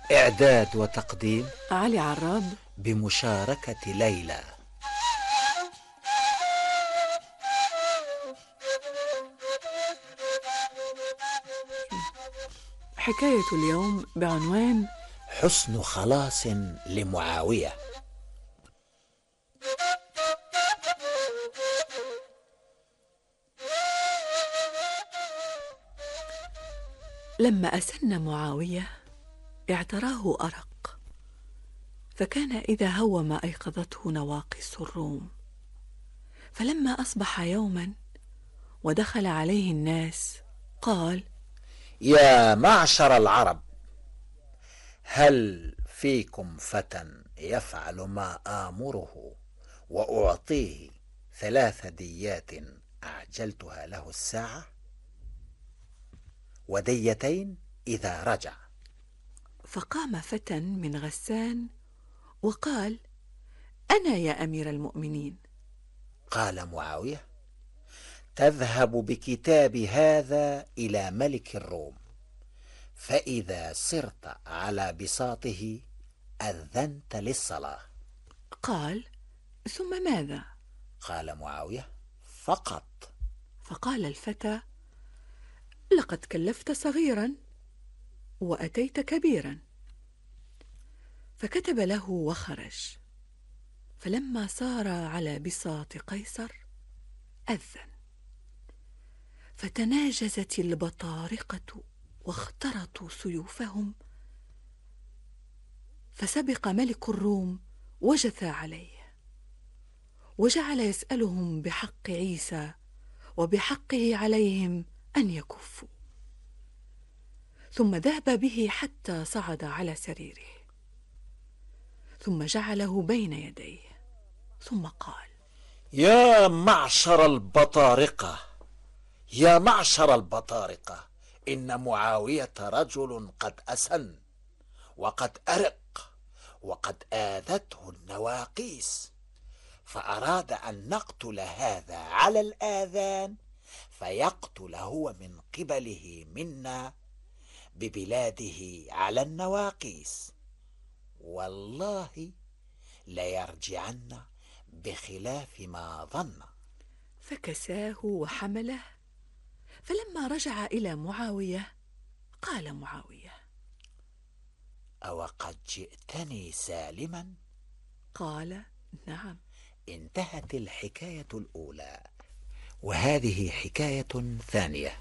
إعداد وتقديم علي عراب، بمشاركة ليلى. حكاية اليوم بعنوان حسن خلاص لمعاوية. لما أسن معاوية اعتراه أرق، فكان إذا هوم أيقظته نواقص الروم. فلما أصبح يوما ودخل عليه الناس قال: يا معشر العرب، هل فيكم فتى يفعل ما آمره وأعطيه 3 ديات أعجلتها له الساعة، وديتين إذا رجع؟ فقام فتى من غسان وقال: أنا يا أمير المؤمنين. قال معاوية: تذهب بكتاب هذا إلى ملك الروم، فإذا صرت على بساطه أذنت للصلاة. قال: ثم ماذا؟ قال معاوية: فقط. فقال الفتى: لقد كلفت صغيرا وأتيت كبيرا. فكتب له وخرج. فلما سار على بساط قيصر أذن، فتناجزت البطارقة واخترطوا سيوفهم، فسبق ملك الروم وجثى عليه، وجعل يسألهم بحق عيسى وبحقه عليهم أن يكفوا. ثم ذهب به حتى صعد على سريره، ثم جعله بين يديه، ثم قال: يا معشر البطارقة، يا معشر البطارقة، إن معاوية رجل قد أسن وقد أرق وقد آذته النواقيس، فأراد أن نقتل هذا على الآذان، فيقتل هو من قبله منا ببلاده على النواقيس، والله ليرجعن بخلاف ما ظن. فكساه وحمله. فلما رجع إلى معاوية قال معاوية: أو قد جئتني سالما؟ قال: نعم. انتهت الحكاية الأولى، وهذه حكاية ثانية.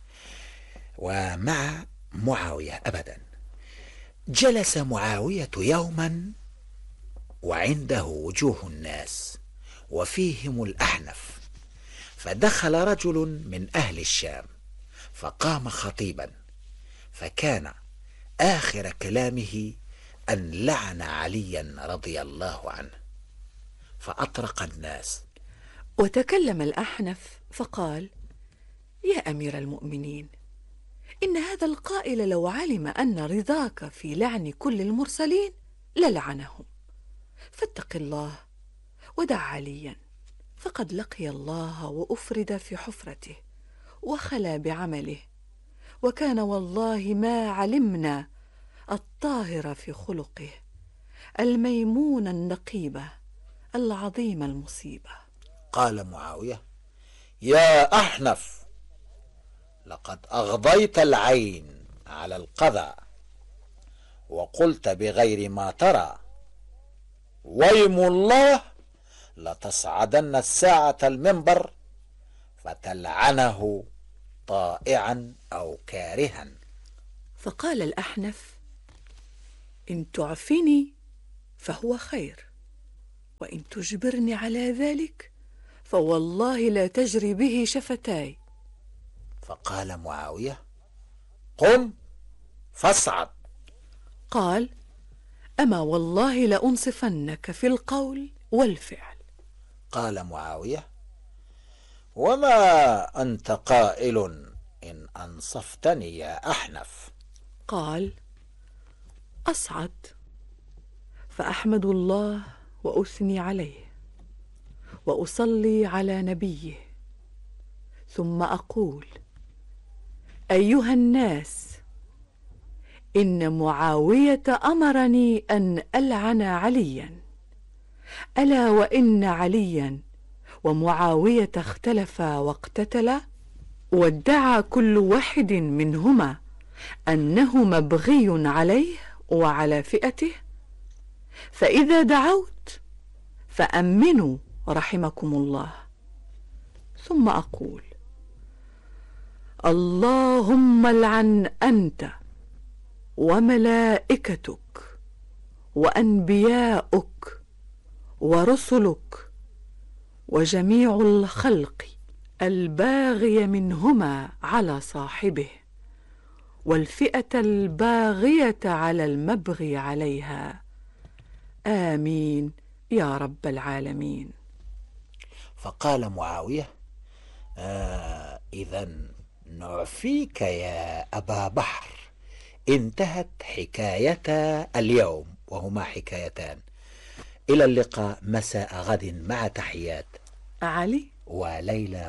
ومع معاوية أبدا. جلس معاوية يوما وعنده وجوه الناس وفيهم الأحنف، فدخل رجل من أهل الشام فقام خطيبا، فكان آخر كلامه أن لعن عليا رضي الله عنه، فأطرق الناس. وتكلم الأحنف فقال: يا أمير المؤمنين، إن هذا القائل لو علم أن رضاك في لعن كل المرسلين للعنهم، فاتق الله ودع عليا، فقد لقي الله وأفرد في حفرته وخلا بعمله، وكان والله ما علمنا الطاهر في خلقه الميمون النقيبة العظيم المصيبة. قال معاوية: يا أحنف، لقد أغضيت العين على القذى وقلت بغير ما ترى، ويم الله لتصعدن الساعة المنبر فتلعنه طائعا أو كارها. فقال الأحنف: إن تعفني فهو خير، وإن تجبرني على ذلك فوالله لا تجري به شفتاي. فقال معاوية: قم فاصعد. قال: أما والله لأنصفنك في القول والفعل. قال معاوية: وما أنت قائل إن أنصفتني يا أحنف؟ قال: أصعد فأحمد الله وأثني عليه وأصلي على نبيه، ثم أقول: أيها الناس، إن معاوية أمرني أن ألعن عليا، ألا وإن عليا ومعاوية اختلفا واقتتلا، وادعى كل واحد منهما أنه مبغي عليه وعلى فئته، فإذا دعوت فأمنوا رحمكم الله. ثم أقول: اللهم العن أنت وملائكتك وأنبياؤك ورسلك وجميع الخلق الباغي منهما على صاحبه، والفئة الباغية على المبغي عليها، آمين يا رب العالمين. فقال معاوية: إذن نعفيك يا أبا بحر. انتهت حكايتا اليوم، وهما حكايتان. إلى اللقاء مساء غد، مع تحيات علي وليلى.